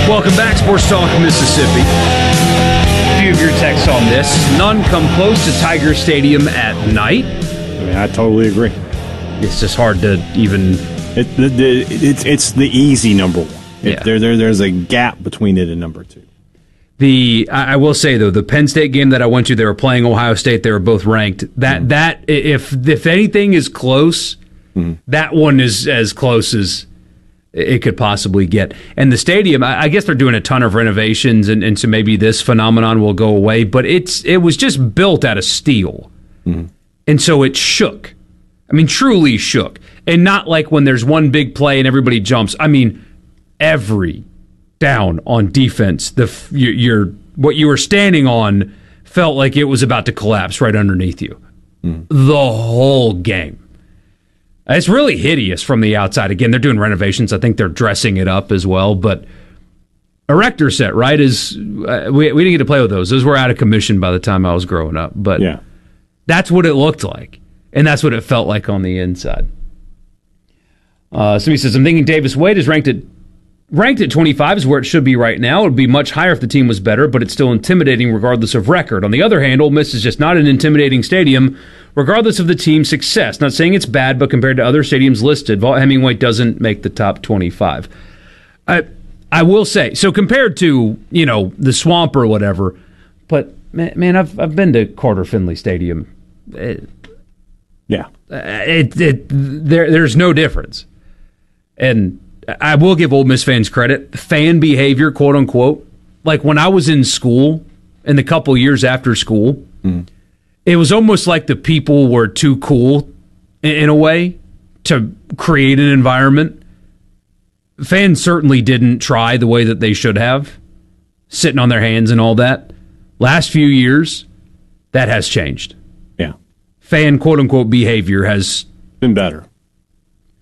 Welcome back, Sports Talk Mississippi. A few of your texts on this. None come close to Tiger Stadium at night. I mean, I totally agree. It's just hard to even... It's the easy number one. Yeah. There's a gap between it and number two. I will say, though, the Penn State game that I went to, they were playing Ohio State. They were both ranked. That if anything is close, that one is as close as it could possibly get. And the stadium, I guess they're doing a ton of renovations, and so maybe this phenomenon will go away. But it was just built out of steel, and so it shook. I mean, truly shook. And not like when there's one big play and everybody jumps. I mean, every down on defense, what you were standing on felt like it was about to collapse right underneath you. The whole game. It's really hideous from the outside. Again, they're doing renovations. I think they're dressing it up as well. But erector set, right, is we didn't get to play with those. Those were out of commission by the time I was growing up. But that's what it looked like. And that's what it felt like on the inside. Somebody says, I'm thinking Davis Wade is ranked at 25 is where it should be right now. It would be much higher if the team was better, but it's still intimidating regardless of record. On the other hand, Ole Miss is just not an intimidating stadium regardless of the team's success. Not saying it's bad, but compared to other stadiums listed, Vaught-Hemingway doesn't make the top 25. I will say, so compared to, the Swamp or whatever, but man, I've been to Carter Finley Stadium. There's no difference. And I will give Ole Miss fans credit. Fan behavior, quote unquote, like when I was in school and the couple years after school, it was almost like the people were too cool in a way to create an environment. Fans certainly didn't try the way that they should have, sitting on their hands and all that. Last few years, that has changed. Yeah. Fan, quote unquote, behavior has been better.